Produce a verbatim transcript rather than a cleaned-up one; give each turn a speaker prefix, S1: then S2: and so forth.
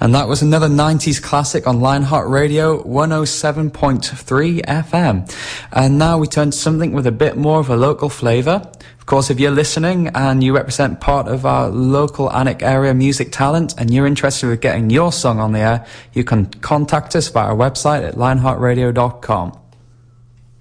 S1: And that was another nineties classic on Lionheart Radio one oh seven point three F M. And now we turn to something with a bit more of a local flavour. Of course, if you're listening and you represent part of our local Alnwick area music talent and you're interested in getting your song on the air, you can contact us via our website at lionheart radio dot com.